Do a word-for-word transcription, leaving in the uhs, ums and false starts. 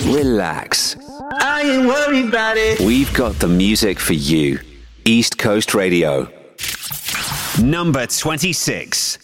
relax. I ain't worried about it. We've got the music for you. East Coast Radio. Number twenty-six.